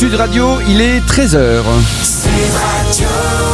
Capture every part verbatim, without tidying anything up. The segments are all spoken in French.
Sud Radio, il est treize heures. Sud Radio.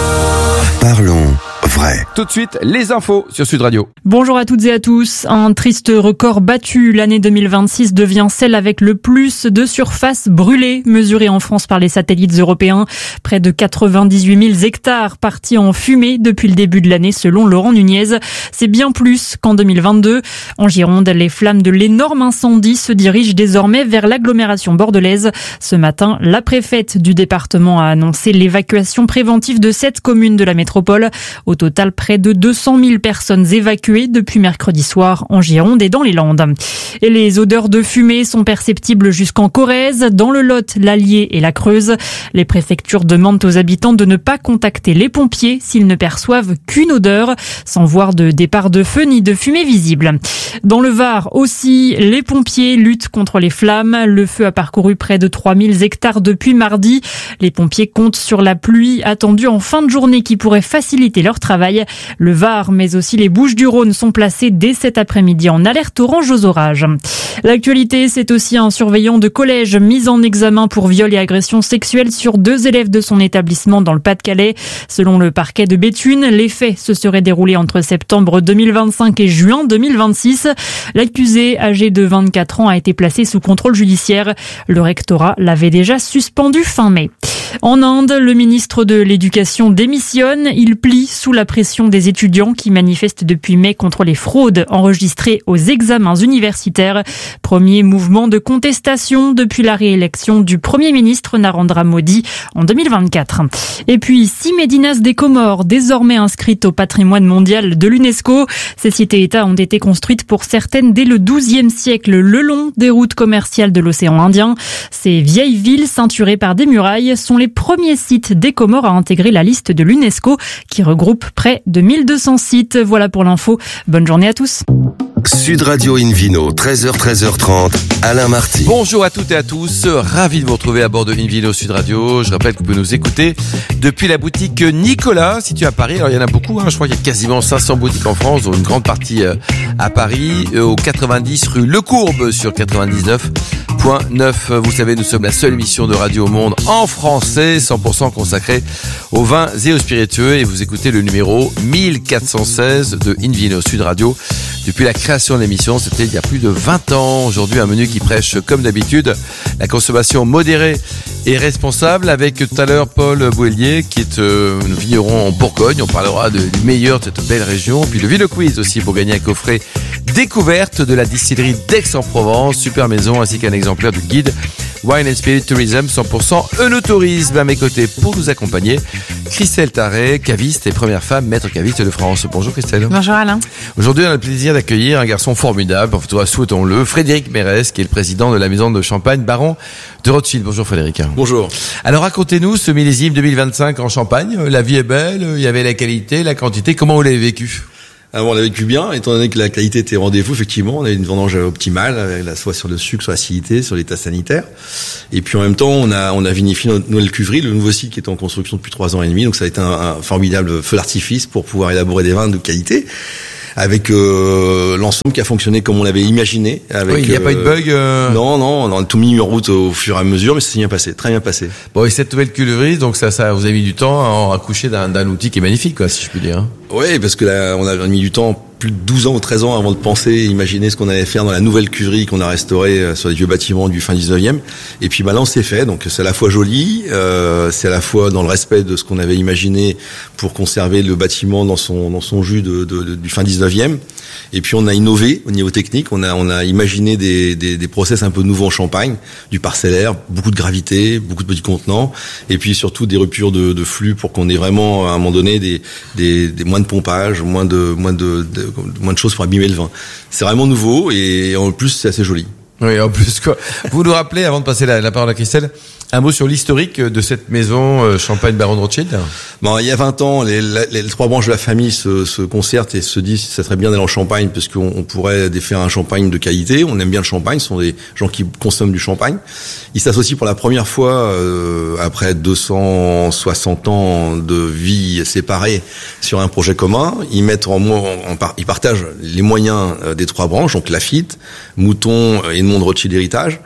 Parlons vrai. Tout de suite, les infos sur Sud Radio. Bonjour à toutes et à tous. Un triste record battu. L'année deux mille vingt-six devient celle avec le plus de surface brûlée mesurée en France par les satellites européens. Près de quatre-vingt-dix-huit mille hectares partis en fumée depuis le début de l'année selon Laurent Nunez. C'est bien plus qu'en deux mille vingt-deux. En Gironde, les flammes de l'énorme incendie se dirigent désormais vers l'agglomération bordelaise. Ce matin, la préfète du département a annoncé l'évacuation préventive de sept communes de la métropole. Au total, près de deux cent mille personnes évacuées depuis mercredi soir en Gironde et dans les Landes. Et les odeurs de fumée sont perceptibles jusqu'en Corrèze, dans le Lot, l'Allier et la Creuse. Les préfectures demandent aux habitants de ne pas contacter les pompiers s'ils ne perçoivent qu'une odeur, sans voir de départ de feu ni de fumée visible. Dans le Var aussi, les pompiers luttent contre les flammes. Le feu a parcouru près de trois mille hectares depuis mardi. Les pompiers comptent sur la pluie attendue en fin de journée qui pourrait faciliter leur travail. Le Var, mais aussi les Bouches-du-Rhône sont placés dès cet après-midi en alerte orange aux orages. L'actualité, c'est aussi un surveillant de collège mis en examen pour viol et agression sexuelle sur deux élèves de son établissement dans le Pas-de-Calais. Selon le parquet de Béthune, les faits se seraient déroulés entre septembre deux mille vingt-cinq et juin deux mille vingt-six. L'accusé, âgé de vingt-quatre ans, a été placé sous contrôle judiciaire. Le rectorat l'avait déjà suspendu fin mai. En Inde, le ministre de l'Éducation démissionne. Il plie sous la pression des étudiants qui manifestent depuis mai contre les fraudes enregistrées aux examens universitaires. Premier mouvement de contestation depuis la réélection du Premier ministre Narendra Modi en deux mille vingt-quatre. Et puis, six médinas des Comores, désormais inscrites au patrimoine mondial de l'UNESCO. Ces cités-États ont été construites pour certaines dès le douzième siècle, le long des routes commerciales de l'océan Indien. Ces vieilles villes ceinturées par des murailles sont les premiers sites des Comores à intégrer la liste de l'UNESCO qui regroupe près de mille deux cents sites. Voilà pour l'info. Bonne journée à tous. Sud Radio Invino, treize heures, treize heures trente, Alain Marty. Bonjour à toutes et à tous, ravi de vous retrouver à bord de Invino Sud Radio. Je rappelle que vous pouvez nous écouter depuis la boutique Nicolas, située à Paris. Alors il y en a beaucoup, hein. Je crois qu'il y a quasiment cinq cents boutiques en France, dont une grande partie à Paris, au quatre-vingt-dix rue Le Courbe sur quatre-vingt-dix-neuf point neuf. Vous savez, nous sommes la seule émission de radio au monde en français, cent pour cent consacrée aux vins et aux spiritueux. Et vous écoutez le numéro mille quatre cent seize de Invino Sud Radio. Depuis la création de l'émission, c'était il y a plus de vingt ans. Aujourd'hui, un menu qui prêche, comme d'habitude, la consommation modérée et responsable, avec tout à l'heure Paul Bouellier, qui est euh, vigneron en Bourgogne. On parlera de, du meilleur de cette belle région. Puis le Vino Quiz aussi, pour gagner un coffret découverte de la distillerie d'Aix-en-Provence, super maison, ainsi qu'un exemplaire du guide Wine and Spirit Tourism, cent pour cent œnotourisme. À mes côtés, pour nous accompagner, Christelle Tarret, caviste et première femme maître caviste de France. Bonjour Christelle. Bonjour Alain. Aujourd'hui, on a le plaisir d'accueillir un garçon formidable, en tout cas souhaitons-le, Frédéric Mérès, qui est le président de la maison de champagne Baron de Rothschild. Bonjour Frédéric. Bonjour. Alors racontez-nous ce millésime deux mille vingt-cinq en Champagne. La vie est belle, il y avait la qualité, la quantité. Comment vous l'avez vécu ? Alors, on l'a vécu bien, étant donné que la qualité était au rendez-vous, effectivement. On avait une vendange optimale, avec la soit sur le sucre, sur l'acidité, sur l'état sanitaire. Et puis, en même temps, on a, on a vinifié notre nouvelle cuverie, le nouveau site qui est en construction depuis trois ans et demi. Donc, ça a été un, un formidable feu d'artifice pour pouvoir élaborer des vins de qualité. Avec euh, l'ensemble qui a fonctionné comme on l'avait imaginé. Avec, oui, il n'y a euh, pas eu de bug euh... Non, non, on a tout mis en route au fur et à mesure, mais ça s'est bien passé, très bien passé. Bon, et cette nouvelle cuverie, donc ça, ça vous a mis du temps à en accoucher d'un, d'un outil qui est magnifique, quoi, si je puis dire. Oui, parce que là, on a mis du temps, plus de douze ans ou treize ans avant de penser, imaginer ce qu'on allait faire dans la nouvelle cuverie qu'on a restaurée sur les vieux bâtiments du fin dix-neuvième. Et puis maintenant, c'est fait. Donc c'est à la fois joli, euh, c'est à la fois dans le respect de ce qu'on avait imaginé pour conserver le bâtiment dans son dans son jus de, de, de du fin dix-neuvième. Et puis on a innové au niveau technique. On a on a imaginé des des, des process un peu nouveaux en Champagne, du parcellaire, beaucoup de gravité, beaucoup de petits contenants, et puis surtout des ruptures de, de flux pour qu'on ait vraiment à un moment donné des des, des moins de pompage, moins de moins de, de moins de choses pour abîmer le vin. C'est vraiment nouveau et en plus c'est assez joli. Oui, en plus quoi. Vous nous rappelez, avant de passer la, la parole à Christelle, un mot sur l'historique de cette maison euh, Champagne Baron de Rothschild. Bon, il y a vingt ans, les, les, les trois branches de la famille se, se concertent et se disent que ça serait bien d'aller en Champagne parce qu'on on pourrait défaire un champagne de qualité. On aime bien le champagne, ce sont des gens qui consomment du champagne. Ils s'associent pour la première fois euh, après deux cent soixante ans de vie séparée sur un projet commun. Ils mettent en, en, en ils partagent les moyens des trois branches, donc Lafite, Mouton et Edmond de Rothschild Héritage.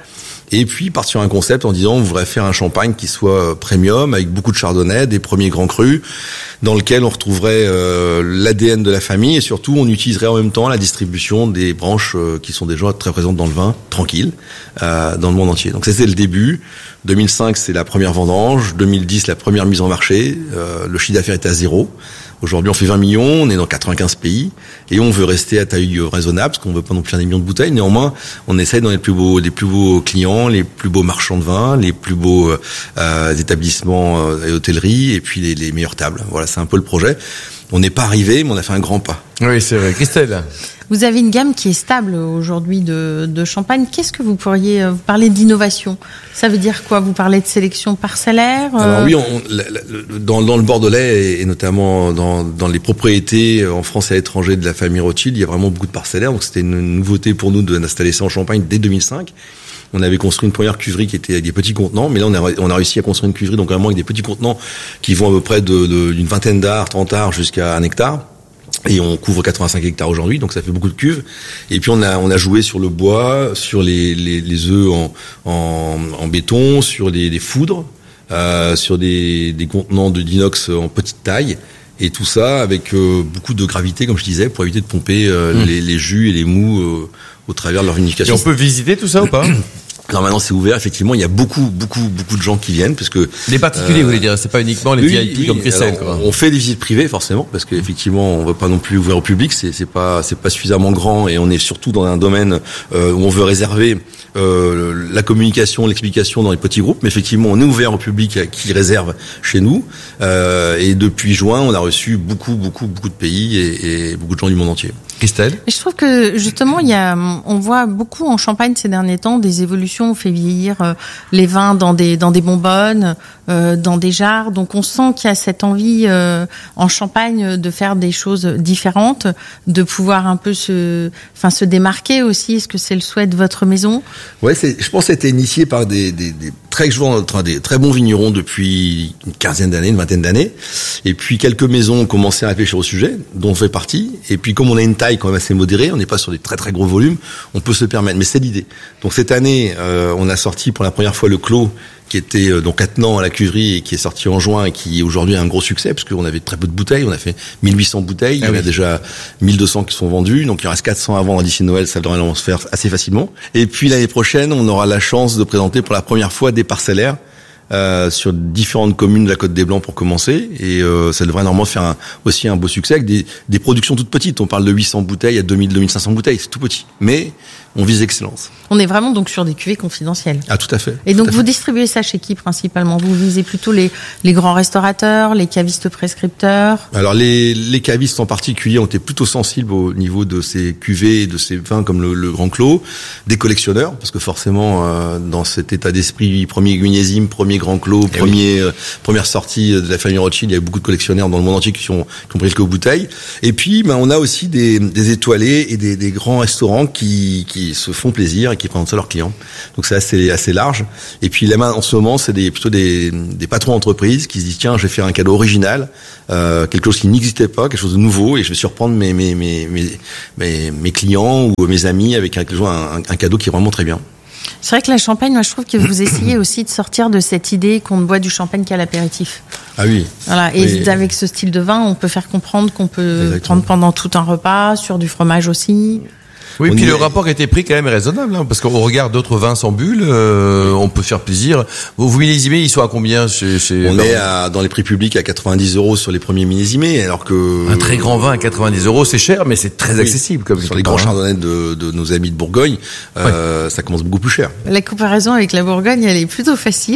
Et puis partir sur un concept en disant on voudrait faire un champagne qui soit premium, avec beaucoup de chardonnay, des premiers grands crus, dans lequel on retrouverait euh, l'A D N de la famille et surtout on utiliserait en même temps la distribution des branches euh, qui sont déjà très présentes dans le vin, tranquille, euh, dans le monde entier. Donc ça c'était le début. deux mille cinq c'est la première vendange, deux mille dix la première mise en marché, euh, le chiffre d'affaires est à zéro. Aujourd'hui, on fait vingt millions, on est dans quatre-vingt-quinze pays, et on veut rester à taille raisonnable, parce qu'on veut pas non plus faire des millions de bouteilles. Néanmoins, on essaye dans les plus beaux, les plus beaux clients, les plus beaux marchands de vin, les plus beaux euh, établissements euh, et hôtelleries, et puis les, les meilleures tables. Voilà, c'est un peu le projet. On n'est pas arrivé, mais on a fait un grand pas. Oui, c'est vrai. Christelle. Vous avez une gamme qui est stable aujourd'hui de, de champagne. Qu'est-ce que vous pourriez vous parler d'innovation? Ça veut dire quoi? Vous parlez de sélection parcellaire? euh... Alors oui, on, la, la, dans, dans le Bordelais et notamment dans, dans les propriétés en France et à l'étranger de la famille Rothschild, il y a vraiment beaucoup de parcellaires. Donc c'était une nouveauté pour nous d'installer ça en Champagne dès deux mille cinq. On avait construit une première cuverie qui était avec des petits contenants, mais là on a, on a réussi à construire une cuverie donc vraiment avec des petits contenants qui vont à peu près de, de, d'une vingtaine d'arts, trente arts jusqu'à un hectare. Et on couvre quatre-vingt-cinq hectares aujourd'hui, donc ça fait beaucoup de cuves. Et puis on a on a joué sur le bois, sur les les, les œufs en, en en béton, sur les, les foudres, euh, sur des des contenants de d'inox en petite taille. Et tout ça avec euh, beaucoup de gravité, comme je disais, pour éviter de pomper euh, mmh. les, les jus et les mous euh, au travers de leur vinification. Et on peut visiter tout ça ou pas? Alors maintenant c'est ouvert, effectivement, il y a beaucoup, beaucoup, beaucoup de gens qui viennent parce que les particuliers, euh, vous voulez dire, c'est pas uniquement les oui, V I P oui, comme Christelle, quoi. On fait des visites privées forcément parce qu'effectivement on veut pas non plus ouvrir au public, c'est, c'est pas, c'est pas suffisamment grand et on est surtout dans un domaine euh, où on veut réserver euh, la communication, l'explication dans les petits groupes. Mais effectivement, on est ouvert au public qui réserve chez nous euh, et depuis juin, on a reçu beaucoup, beaucoup, beaucoup de pays et, et beaucoup de gens du monde entier. Christelle? Je trouve que justement, il y a, on voit beaucoup en Champagne ces derniers temps des évolutions. On fait vieillir euh, les vins dans des dans des bonbonnes, euh, dans des jarres. Donc on sent qu'il y a cette envie euh, en Champagne de faire des choses différentes, de pouvoir un peu se, enfin se démarquer aussi. Est-ce que c'est le souhait de votre maison? Ouais, c'est, je pense que c'était initié par des, des, des très des très bons vignerons depuis une quinzaine d'années, une vingtaine d'années. Et puis quelques maisons ont commencé à réfléchir au sujet, dont on fait partie. Et puis comme on a une taille quand même assez modérée, on n'est pas sur des très très gros volumes, on peut se permettre. Mais c'est l'idée. Donc cette année, euh, on a sorti pour la première fois le Clos, qui était euh, donc attenant à la cuverie et qui est sorti en juin et qui aujourd'hui a un gros succès parce qu'on avait très peu de bouteilles. On a fait mille huit cents bouteilles, ah il y en a oui. déjà mille deux cents qui sont vendues, donc il en reste quatre cents à vendre d'ici Noël, ça devrait se faire assez facilement. Et puis l'année prochaine, on aura la chance de présenter pour la première fois des parcellaires Euh, sur différentes communes de la Côte des Blancs pour commencer et euh, ça devrait normalement faire un, aussi un beau succès avec des, des productions toutes petites. On parle de huit cents bouteilles à deux mille, deux mille cinq cents bouteilles, c'est tout petit, mais on vise l'excellence. On est vraiment donc sur des cuvées confidentielles. Ah tout à fait. Et donc vous fait. distribuez ça chez qui principalement? Vous visez plutôt les les grands restaurateurs, les cavistes prescripteurs? Alors les les cavistes en particulier ont été plutôt sensibles au niveau de ces cuvées et de ces vins comme le, le Grand Clos, des collectionneurs parce que forcément euh, dans cet état d'esprit premier millésime, premier Grand Clos, eh premier, oui. euh, première sortie de la famille Rothschild, il y a beaucoup de collectionneurs dans le monde entier qui ont, qui ont pris quelques bouteilles. Et puis, ben, on a aussi des, des étoilés et des, des grands restaurants qui, qui se font plaisir et qui présentent ça à leurs clients. Donc c'est assez, assez large. Et puis là, en ce moment, c'est des, plutôt des, des patrons d'entreprise qui se disent tiens, je vais faire un cadeau original, euh, quelque chose qui n'existait pas, quelque chose de nouveau, et je vais surprendre mes, mes, mes, mes, mes, mes clients ou mes amis avec un, un, un cadeau qui est vraiment très bien. C'est vrai que la Champagne, moi je trouve que vous essayez aussi de sortir de cette idée qu'on ne boit du champagne qu'à l'apéritif. Ah oui. Voilà. Et oui. Avec ce style de vin, on peut faire comprendre qu'on peut Exactement. prendre pendant tout un repas, sur du fromage aussi. Oui, on puis est... le rapport était pris quand même raisonnable, hein, parce qu'on regarde d'autres vins sans bulles, euh, on peut faire plaisir. Vos millésimés, ils sont à combien chez, chez On est à, dans les prix publics à quatre-vingt-dix euros sur les premiers millésimés, alors que un très grand vin à quatre-vingt-dix euros, c'est cher, mais c'est très oui. accessible. Comme sur les grands chardonnays de, de nos amis de Bourgogne, euh, ouais. ça commence beaucoup plus cher. La comparaison avec la Bourgogne, elle est plutôt facile,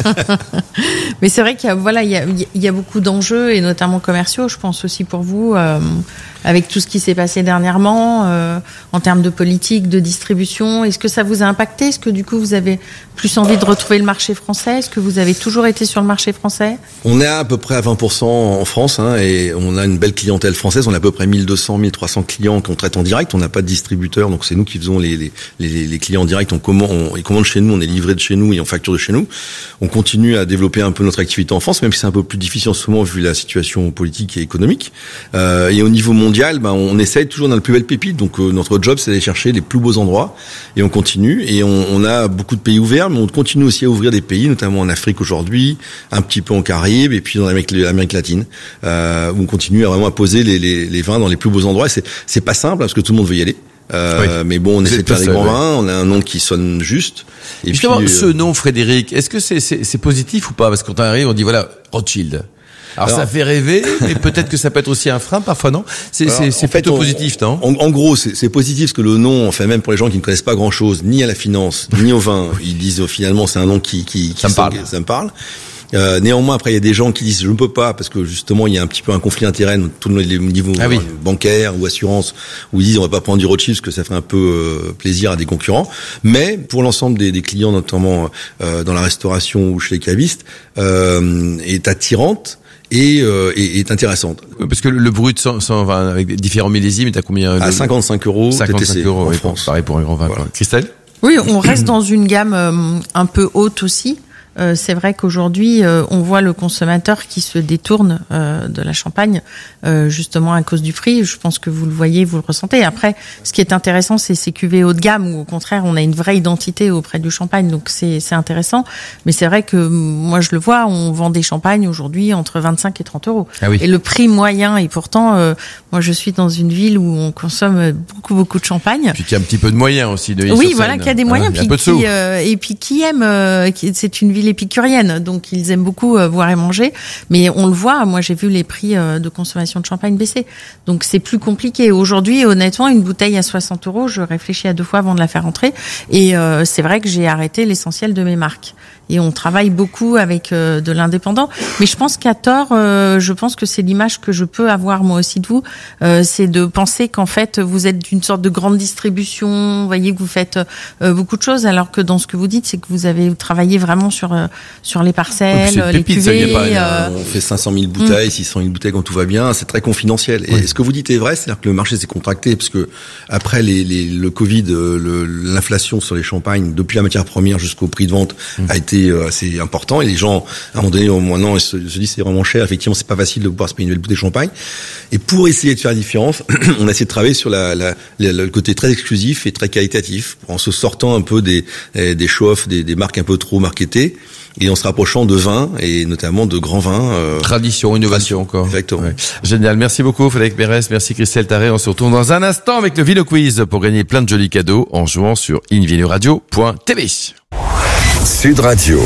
mais c'est vrai qu'il y a voilà, il y a, il y a beaucoup d'enjeux et notamment commerciaux. Je pense aussi pour vous. Euh, avec tout ce qui s'est passé dernièrement, euh, en termes de politique, de distribution, est-ce que ça vous a impacté? Est-ce que du coup vous avez plus envie de retrouver le marché français? Est-ce que vous avez toujours été sur le marché français? On est à peu près à vingt pour cent en France, hein, et on a une belle clientèle française. On a à peu près mille deux cents, mille trois cents clients qu'on traite en direct. On n'a pas de distributeur, donc c'est nous qui faisons les, les, les, les clients en direct. On commande, on, ils commandent chez nous, on est livré de chez nous et on facture de chez nous. On continue à développer un peu notre activité en France, même si c'est un peu plus difficile en ce moment vu la situation politique et économique. Euh, et au niveau mondial, ben, on essaye toujours dans le plus belle pépite. Donc euh, notre job job, c'est d'aller chercher les plus beaux endroits, et on continue. Et on, on a beaucoup de pays ouverts, mais on continue aussi à ouvrir des pays, notamment en Afrique aujourd'hui, un petit peu en Caraïbes, et puis dans l'Amérique, l'Amérique latine, euh, où on continue à vraiment à poser les, les, les vins dans les plus beaux endroits. Et c'est, c'est pas simple parce que tout le monde veut y aller. Euh, oui. Mais bon, on essaie de faire des grands vins, on a un nom qui sonne juste. Et justement, puis, ce euh... nom, Frédéric, est-ce que c'est, c'est, c'est positif ou pas? Parce que quand on arrive, on dit voilà, Rothschild. Alors, Alors ça fait rêver, mais peut-être que ça peut être aussi un frein, parfois non. C'est, Alors, c'est, c'est plutôt fait, on, positif, non? En, en gros, c'est, c'est positif parce que le nom, enfin même pour les gens qui ne connaissent pas grand-chose, ni à la finance, ni au vin, ils disent finalement c'est un nom qui, qui, qui ça me parle. Ça me parle. Euh, néanmoins, après, il y a des gens qui disent je ne peux pas parce que justement il y a un petit peu un conflit d'intérêts tous les niveaux ah oui. bancaires ou assurance où ils disent on va pas prendre du Rothschild parce que ça ferait un peu euh, plaisir à des concurrents. Mais pour l'ensemble des, des clients, notamment euh, dans la restauration ou chez les cavistes, euh, est attirante. Et, euh, et est intéressante. Parce que le brut sans, sans, avec différents millésimes, t'as combien? À cinquante-cinq euros. cinquante-cinq euros en oui, France. Pareil pour un grand vin. Voilà. Christelle? Oui, on reste dans une gamme euh, un peu haute aussi. Euh, c'est vrai qu'aujourd'hui, euh, on voit le consommateur qui se détourne euh, de la Champagne, euh, justement à cause du prix. Je pense que vous le voyez, vous le ressentez. Après, ce qui est intéressant, c'est ces cuvées haut de gamme où, au contraire, on a une vraie identité auprès du Champagne. Donc, c'est, c'est intéressant. Mais c'est vrai que moi, je le vois, on vend des champagnes aujourd'hui entre vingt-cinq et trente euros. Ah oui. Et le prix moyen, et pourtant, euh, moi, je suis dans une ville où on consomme beaucoup, beaucoup de champagne. Puis qu'il y a un petit peu de moyens aussi. De oui, voilà, qu'il y a des moyens. Hein, puis, un peu de sous. Qui, euh, et puis, qui aime, euh, qui, c'est une ville épicurienne, donc ils aiment beaucoup euh, boire et manger, mais on le voit, moi j'ai vu les prix euh, de consommation de champagne baisser, donc c'est plus compliqué. Aujourd'hui, honnêtement, une bouteille à soixante euros, je réfléchis à deux fois avant de la faire entrer, et euh, c'est vrai que j'ai arrêté l'essentiel de mes marques. Et on travaille beaucoup avec euh, de l'indépendant. Mais je pense qu'à tort, euh, je pense que c'est l'image que je peux avoir moi aussi de vous, euh, c'est de penser qu'en fait vous êtes d'une sorte de grande distribution, vous voyez que vous faites euh, beaucoup de choses, alors que dans ce que vous dites, c'est que vous avez travaillé vraiment sur euh, sur les parcelles, les pépite, cuvées. Ça, euh... On fait cinq cent mille bouteilles, mmh. six cent mille bouteilles quand tout va bien, c'est très confidentiel. Et oui. ce que vous dites est vrai, c'est-à-dire que le marché s'est contracté parce que après les, les, le Covid, le, l'inflation sur les champagnes, depuis la matière première jusqu'au prix de vente, mmh. a été assez important, et les gens à un moment donné au moins non ils se, se disent c'est vraiment cher, effectivement c'est pas facile de pouvoir se payer une nouvelle bouteille de champagne, et pour essayer de faire la différence on a essayé de travailler sur la, la, la, le côté très exclusif et très qualitatif en se sortant un peu des, des show-off, des, des marques un peu trop marketées, et en se rapprochant de vins et notamment de grands vins. Euh, Tradition, innovation encore. Exactement. Ouais. Génial. Merci beaucoup Frédéric Berès, merci Christelle Taré. On se retrouve dans un instant avec le Vino Quiz pour gagner plein de jolis cadeaux en jouant sur invinoradio point t v. Sud Radio.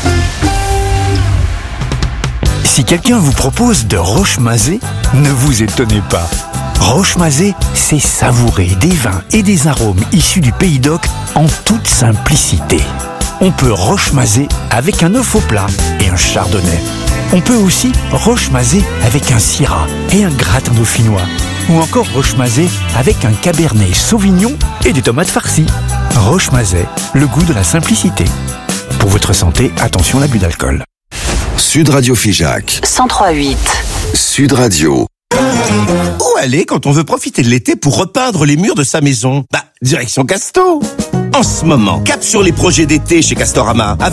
Si quelqu'un vous propose de Roche-Mazet, ne vous étonnez pas. Roche-Mazet, c'est savourer des vins et des arômes issus du Pays d'Oc en toute simplicité. On peut Roche-Mazet avec un œuf au plat et un chardonnay. On peut aussi Roche-Mazet avec un syrah et un gratin dauphinois. Ou encore Roche-Mazet avec un cabernet sauvignon et des tomates farcies. Roche-Mazet, le goût de la simplicité. Pour votre santé, attention à l'abus d'alcool. Sud Radio Figeac. cent trois virgule huit. Sud Radio. Où aller quand on veut profiter de l'été pour repeindre les murs de sa maison? Bah, direction Casto. En ce moment, cap sur les projets d'été chez Castorama.